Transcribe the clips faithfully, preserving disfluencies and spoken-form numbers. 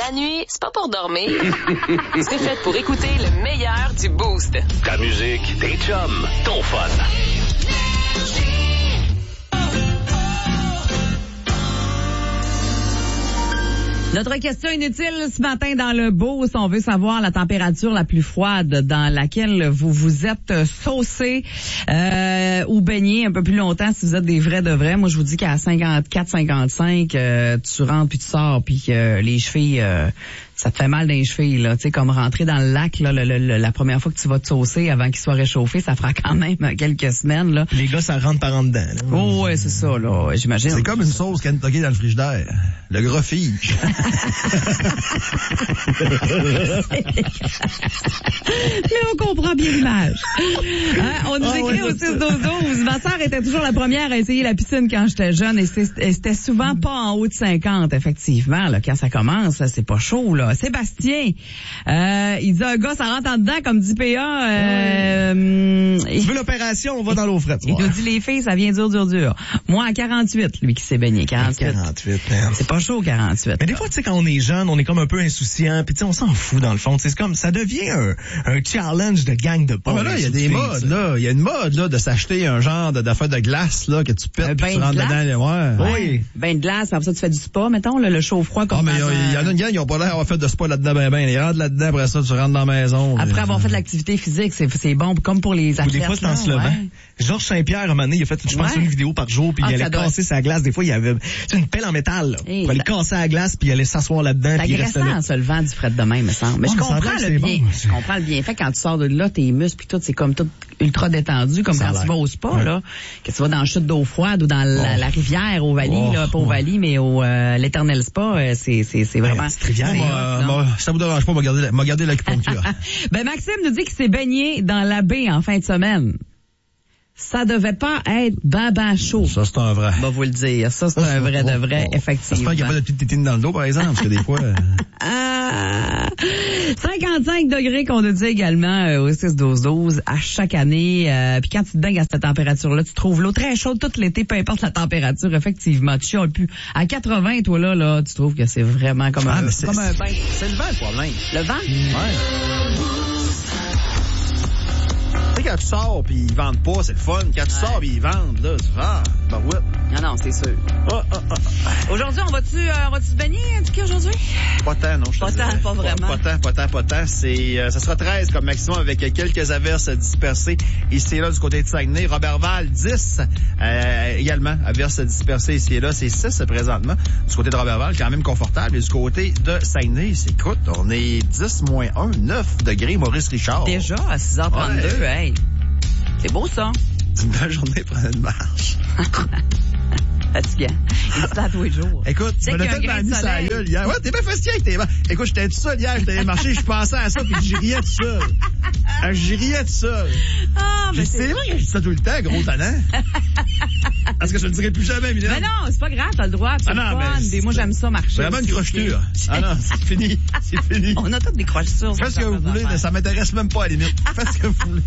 La nuit, c'est pas pour dormir. C'est fait pour écouter le meilleur du Boost. Ta musique, tes chums, ton fun. Notre question inutile ce matin dans le Boost, on veut savoir la température la plus froide dans laquelle vous vous êtes saucé euh, ou baigné un peu plus longtemps si vous êtes des vrais de vrais. Moi, je vous dis qu'à cinquante-quatre cinquante-cinq, euh, tu rentres puis tu sors puis que euh, les chevilles, euh, ça te fait mal dans les chevilles, là. Tu sais, comme rentrer dans le lac, là, le, le, le, la première fois que tu vas te saucer avant qu'il soit réchauffé, ça fera quand même quelques semaines, là. Les gars, ça rentre par en dedans, là. Oh, ouais, c'est ça, là, j'imagine. C'est comme une sauce Kentucky dans le frigidaire. Le gras fige. Mais on comprend bien l'image. Hein, on nous ah, écrit ouais, au six douze douze. Ma sœur était toujours la première à essayer la piscine quand j'étais jeune et c'était, c'était souvent pas en haut de cinquante, effectivement. Là, quand ça commence, là, c'est pas chaud, là. Sébastien, euh, il dit un gars, ça rentre en dedans, comme dit P A. Euh, tu veux l'opération, on va dans l'eau frette. Il nous dit les filles, ça vient dur, dur, dur. Moi, à quarante-huit, lui qui s'est baigné, quarante-huit. quarante-huit, man. C'est pas chaud, quarante-huit. Mais des fois, tu sais, quand on est jeune, on est comme un peu insouciant, puis tu sais, on s'en fout dans le fond. C'est comme, ça devient un, un challenge de gang de potes. Ah, là, il y a des modes, là. Il y a une mode, là, de s'acheter un genre de, d'affaire de glace, là, que tu pètes, puis tu rentres dedans, ouais. Oui. Ben de glace, après ça, tu fais du spa, mettons, là, le chaud-froid comme ça. Ah, mais il y, y en a une gang qui ont pas l'air d'avoir fait de spa là-dedans, ben, ben. Ils rentrent là-dedans, après ça, tu rentres dans la maison. Après mais... avoir fait de l'activité physique, c'est, c'est bon, comme pour les athlètes. Ou des fois, c'est en se levant. Ouais. Georges Saint-Pierre, à un moment donné, il a fait, je pense, ouais. une vidéo par jour, puis ah, il allait casser sa glace. Des fois, il y avait une pelle en métal, là. Il fallait casser la glace, puis il allait s'asseoir là-dedans, puis il restait là. C'est agressant, en se levant du fret de même, me semble. Mais oh, je mais comprends le bien. Bon, je comprends le bienfait quand tu sors de là, tes muscles, puis tout, c'est comme tout ultra détendu, comme ça quand tu vas au spa, ouais. là. Que tu vas dans la chute d'eau froide ou dans oh. la, la rivière au Valley, oh. là, pas au Valley, mais au euh, l'Éternel Spa, c'est, c'est, c'est vraiment... C'est trivial. Euh, moi, ça vous dérange pas, m'a gardé, m'a gardé l'acupuncture. Ben, Maxime nous dit qu'il s'est baigné dans la baie en fin de semaine. Ça devait pas être ben ben chaud. Ça, c'est un vrai. On va vous le dire. Ça, c'est un vrai de vrai, effectivement. J'espère qu'il n'y a pas de petite tétine dans le dos, par exemple, parce que des fois... Euh... ah, cinquante-cinq degrés qu'on nous dit également euh, au six douze douze à chaque année. Euh, puis quand tu te baignes à cette température-là, tu trouves l'eau très chaude tout l'été, peu importe la température, effectivement. Tu chiales plus. À quatre-vingts, toi, là, là, tu trouves que c'est vraiment comme, ah, un, c'est, comme un bain. C'est le vent, le problème. Le vent? Ouais. Quand tu sors pis ils vendent pas, c'est le fun. Quand tu ouais. sors pis ils vendent, là, tu vas, ben ouais. Non, non, c'est sûr. Oh, oh, oh. Aujourd'hui, on va-tu, euh, on va-tu se baigner, en tout cas, aujourd'hui? Pas tant, non, je te Pas tant, pas vraiment. Pas, pas tant, pas tant, pas tant. C'est, euh, ça sera treize comme maximum avec quelques averses dispersées ici et là du côté de Saguenay. Robertval, dix, euh, également, averses dispersées ici et là. C'est six présentement. Du côté de Robertval, quand même confortable. Et du côté de Saguenay, c'est, écoute, on est dix moins un, neuf degrés, Maurice Richard. Déjà, à six heures trente-deux, ouais. Hey. C'est beau, ça. C'est une belle journée pour une marche. Fatigant. Il dit ça à tous les jours. Écoute, tu m'as fait ma mise à la gueule hier. Ouais, t'es bien fatigué avec tes mains. Écoute, j'étais tout seul hier, j'étais marché, je pensais à ça, puis j'y riais tout seul. J'y riais tout seul. Ah, mais c'est... c'est vrai que je dis ça tout le temps, gros tannant. Parce que je le dirai plus jamais, Mylène. Mais non, c'est pas grave, t'as le droit, c'est ah non, fun. Mais moi, j'aime ça marcher. Vraiment une crocheture. Ah non, c'est fini. C'est fini. On a toutes des crochetures. Faites ce que vous voulez, mais ça m'intéresse même pas à la limite. Faites ce que vous voulez.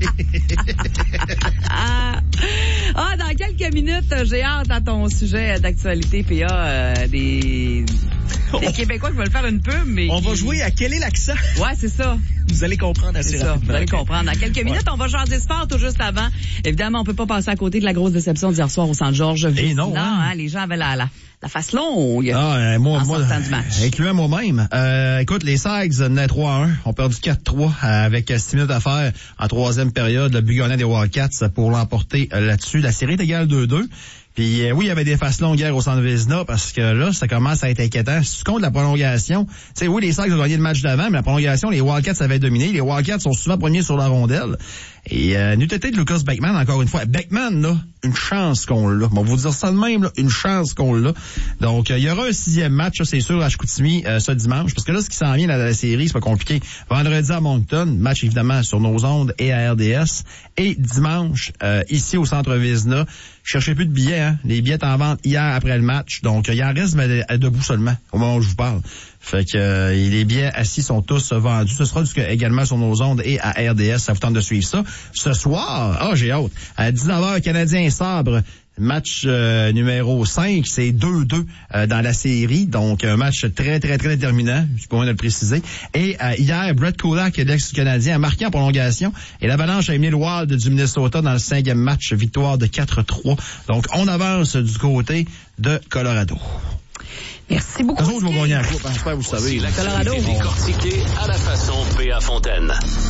ah, dans quelques minutes, j'ai hâte à ton sujet d'actualité, P A, euh, des, des Québécois qui veulent faire une pub, mais... On qui... va jouer à Quel est l'accent? Ouais, c'est ça. Vous allez comprendre assez c'est rapidement. Ça, vous allez comprendre. Dans quelques minutes, ouais. on va jaser sport tout juste avant. Évidemment, on peut pas passer à côté de la grosse déception d'hier soir au Centre-Georges. Et non, non hein? Hein, les gens avaient la, la, la face longue ah, euh, moi, en moi, sortant du match. Incluant moi-même. Euh, écoute, les Sags menaient trois à un. On perdu quatre trois euh, avec six minutes à faire en troisième période. Le but gagnant des Wildcats pour l'emporter euh, là-dessus. La série est égale deux deux. Puis euh, oui, il y avait des faces longues hier au Centre Vézina parce que là, ça commence à être inquiétant. Si tu comptes la prolongation, tu sais, oui, les Sags ont gagné le match d'avant, mais la prolongation, les Wildcats avaient dominé. Les Wildcats sont souvent premiers sur la rondelle. Et euh, nous têté de Lucas Beckman, encore une fois. Beckman, là, une chance qu'on l'a. Bon, on va vous dire ça de même, là, une chance qu'on l'a. Donc, il euh, y aura un sixième match, ça, c'est sûr, à Chicoutimi euh, ce dimanche. Parce que là, ce qui s'en vient dans la série, c'est pas compliqué. Vendredi à Moncton, match évidemment sur nos ondes et à R D S. Et dimanche, euh, ici au Centre Vézina. Cherchez plus de billets, hein. Les billets en vente hier après le match. Donc, il en reste, mais debout seulement, au moment où je vous parle. Fait que euh, les billets assis sont tous vendus. Ce sera également sur nos ondes et à R D S. Ça vous tente de suivre ça. Ce soir, ah, oh, j'ai hâte. À dix-neuf heures, Canadien Sabre. Match euh, numéro cinq, c'est deux deux euh, dans la série. Donc, un match très, très, très déterminant, je conviens de le préciser. Et euh, hier, Brett Kulak, l'ex-Canadien, a marqué en prolongation. Et l'Avalanche a émis le Wild du Minnesota dans le cinquième match, victoire de quatre trois. Donc, on avance du côté de Colorado. Merci beaucoup. Les autres vont gagner la coupe, j'espère que vous savez. La Colorado décortiquée à la façon P A Fontaine.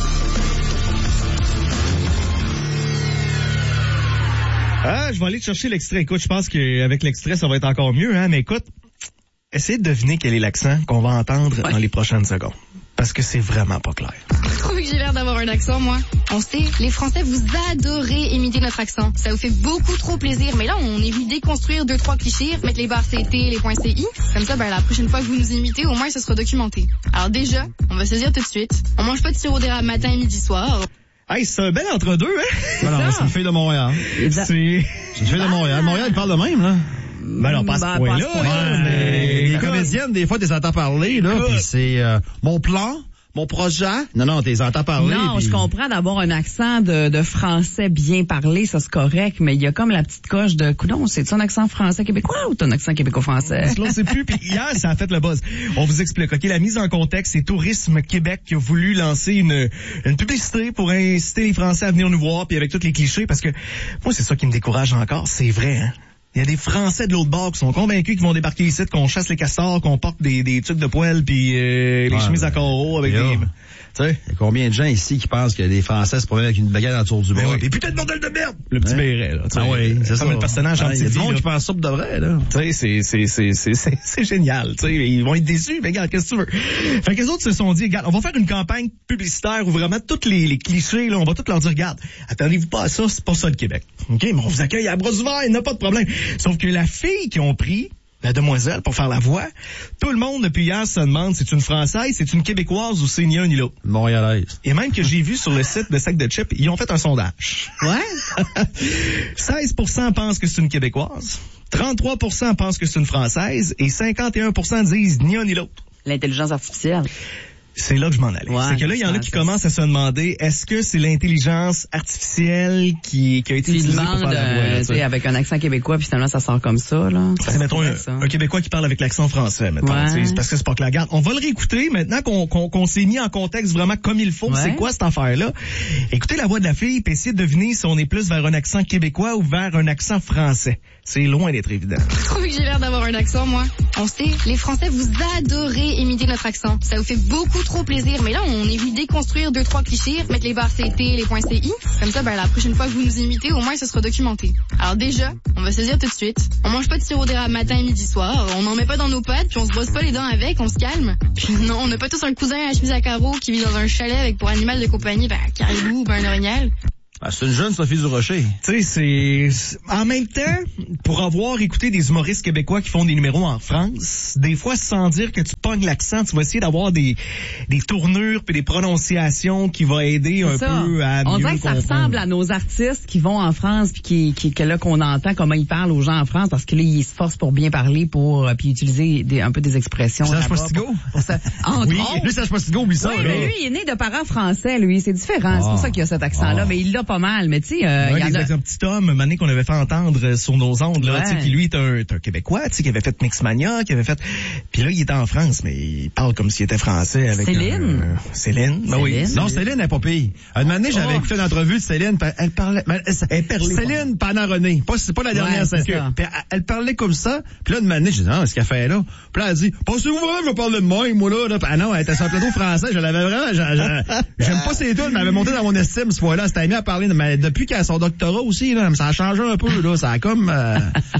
Ah, je vais aller te chercher l'extrait. Écoute, je pense qu'avec l'extrait, ça va être encore mieux, hein. Mais écoute, essayez de deviner quel est l'accent qu'on va entendre ouais. dans les prochaines secondes. Parce que c'est vraiment pas clair. Je trouve que j'ai l'air d'avoir un accent, moi. On sait, les Français, vous adorez imiter notre accent. Ça vous fait beaucoup trop plaisir. Mais là, on est venu déconstruire deux, trois clichés, mettre les barres C T, les points C I. Comme ça, ben, la prochaine fois que vous nous imitez, au moins, ça sera documenté. Alors déjà, on va se dire tout de suite. On mange pas de sirop d'érable matin et midi soir. Hey, c'est un bel entre-deux, hein? Non, non, c'est une fille de Montréal. C'est... c'est une fille de Montréal. Montréal, il parle de même, là. Ben non, pas à ce point-là. Ouais, mais les comédiennes, des fois, tu les entends parler, là, pis c'est euh, mon plan, mon projet. Non, non, tu les entends parler. Non, pis... je comprends d'avoir un accent de, de français bien parlé, ça c'est correct, mais il y a comme la petite coche de, coudonc, c'est-tu un accent français québécois ou ton accent québécois-français? Je ne sais plus, puis hier, ça a fait le buzz. On vous explique, OK, la mise en contexte, c'est Tourisme Québec qui a voulu lancer une, une publicité pour inciter les Français à venir nous voir, puis avec tous les clichés, parce que moi, c'est ça qui me décourage encore, c'est vrai, hein. Il y a des Français de l'autre bord qui sont convaincus qu'ils vont débarquer ici, qu'on chasse les castors, qu'on porte des, des trucs de poêle puis euh, les ouais, chemises à carreaux avec des... Tu sais, il y a combien de gens ici qui pensent que les Français se promènent avec une baguette autour du bras? Oui. Et putain de bordel de merde! Le petit hein? béret, là. Ah oui, c'est ça. Le personnage ah, en petit. Il y a du monde qui pense ça pour de vrai, là. Tu sais, c'est, c'est, c'est, c'est, c'est, c'est génial. Tu sais, ils vont être déçus, mais regarde, qu'est-ce que tu veux? Fait que les autres se sont dit, regarde, on va faire une campagne publicitaire où vraiment tous les, les clichés, là, on va tous leur dire, regarde, attendez-vous pas à ça, c'est pas ça le Québec. OK? Mais on vous accueille à bras ouverts, il n'y a pas de problème. Sauf que la fille qu'ils ont pris, la demoiselle, pour faire la voix, tout le monde depuis hier se demande, c'est une Française, c'est une Québécoise ou c'est ni un ni l'autre. Montréalaise. Et même que j'ai vu sur le site de Sac de Chips, ils ont fait un sondage. Ouais? seize pour cent pensent que c'est une Québécoise, trente-trois pour cent pensent que c'est une Française et cinquante et un pour cent disent ni un ni l'autre. L'intelligence artificielle. C'est là que je m'en allais. Ouais, c'est que là, il y en a qui commencent à se demander, est-ce que c'est l'intelligence artificielle qui, qui a été utilisée pour faire la voix, là, tu sais, avec un accent québécois, puis finalement, ça sort comme ça, là. Ça c'est, mettons, un, un Québécois qui parle avec l'accent français, mettons. Ouais. C'est parce que c'est pas que la garde. On va le réécouter maintenant qu'on, qu'on, qu'on s'est mis en contexte vraiment comme il faut. Ouais. C'est quoi cette affaire-là? Écoutez la voix de la fille, puis essayez de deviner si on est plus vers un accent québécois ou vers un accent français. C'est loin d'être évident. Je trouve que j'ai l'air d'avoir un accent, moi. On sait, les Français, vous adorez imiter notre accent. Ça vous fait beaucoup trop plaisir. Mais là, on est venu déconstruire deux, trois clichés, mettre les barres C T, les points C I. Comme ça, ben, la prochaine fois que vous nous imitez, au moins, ça sera documenté. Alors déjà, on va se dire tout de suite. On mange pas de sirop d'érable matin et midi soir. On n'en met pas dans nos pâtes, puis on se brosse pas les dents avec, on se calme. Puis non, on n'a pas tous un cousin à la chemise à carreaux qui vit dans un chalet avec pour animal de compagnie, ben, un caribou, ben, un orignal. Ah, c'est une jeune Sophie Durocher. Tu sais, c'est... En même temps, pour avoir écouté des humoristes québécois qui font des numéros en France, des fois, sans dire que tu pognes l'accent, tu vas essayer d'avoir des, des tournures puis des prononciations qui vont aider un ça. peu à On mieux dirait que ça comprendre. ressemble à nos artistes qui vont en France puis qui, qui, que là, qu'on entend comment ils parlent aux gens en France parce que là, ils se forcent pour bien parler pour, puis utiliser des, un peu des expressions. Serge Postigo? Pour, pour ça. Entre oui, autres. lui, Serge Postigo, oublie ça. Oui, là. mais lui, il est né de parents français, lui. C'est différent. Oh. C'est pour ça qu'il a cet accent-là. Oh. Mais il l'a pas mal. Mais tu sais, euh, ouais, il y en a... un petit homme, un année qu'on avait fait entendre sur nos ondes, là, ouais. Tu sais, qui lui est un, est un Québécois, tu sais, qui avait fait Mixmania, qui avait fait, puis là, il était en France, mais il parle comme s'il était français avec Céline. Un, euh, Céline. Ben oui. Céline. Non, Céline n'est pas pire. Un moment donné, j'avais oh. écouté une entrevue de Céline, elle parlait, elle, elle parlait Céline Pana René. Pas, c'est pas la dernière, ouais, c'est que, puis elle, elle parlait comme ça, puis là, un moment donné, je dis, non, ce qu'elle fait là? Puis là, elle dit, pensez-vous vraiment que je vais parler de moi, moi, là, là? Ah non, elle était sur un plateau français, je l'avais vraiment, j'aime pas ses tunes, mais elle m'avait monté dans mon estime, ce fois-là, c'était mis à parler, mais depuis qu'elle a son doctorat aussi, là, ça a changé un peu, là, ça a comme, euh,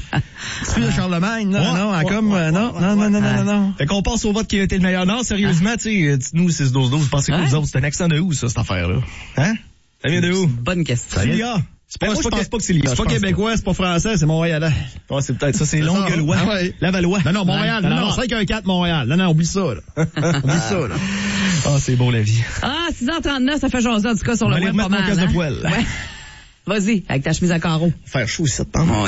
c'est de Charlemagne, non, ouais, non, elle a comme, euh, non, non, non, non, non, non, non. Fait qu'on passe au vote qui a été le meilleur. Non, sérieusement, ah. tu sais, dites-nous, six douze douze, vous pensez que vous autres, c'est un accent de où, ça, cette affaire-là? Hein? Ça vient de où? Bonne question. C'est l'I A. C'est pas, moi, je pense pas que c'est l'I A. C'est pas québécois, c'est pas français, c'est montréalais. Ouais, c'est peut-être ça, c'est Longueuil. Ah ouais. Lavallois. Non, non, Montréal. Non, non, cinq un quatre Montréal. Non, non, oublie ça, là. Oublie ça, là. Ah, c'est beau, la vie. Ah, six heures trente-neuf, ça fait jaser, en tout cas, sur le web, pas mal. Mon casse de poêle. Ouais. Vas-y, avec ta chemise à carreaux. Faire chaud, ça te tente. Ouais.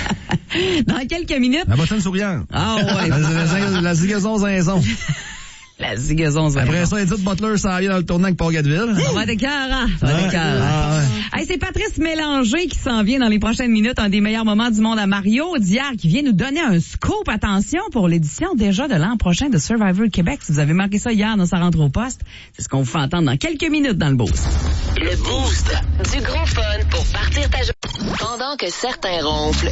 Dans quelques minutes. La bottine souriante. Ah, ouais. La, la, la, la zigaison zinzon. La zigaison, ça. Après ça, Edith Butler s'en vient dans le tournant avec Paul Gatteville. On va être écœurant. On va être écœurant. Ah, ouais. Hey, c'est Patrice Mélanger qui s'en vient dans les prochaines minutes, un des meilleurs moments du monde à Mario d'hier, qui vient nous donner un scoop, attention, pour l'édition déjà de l'an prochain de Survivor Québec. Si vous avez marqué ça hier dans sa rentre au poste, c'est ce qu'on vous fait entendre dans quelques minutes dans le Boost. Le Boost. Du gros fun pour partir ta journée. Pendant que certains ronflent,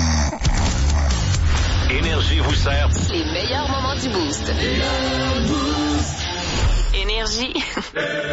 Énergie vous sert les meilleurs moments du Boost. Énergie.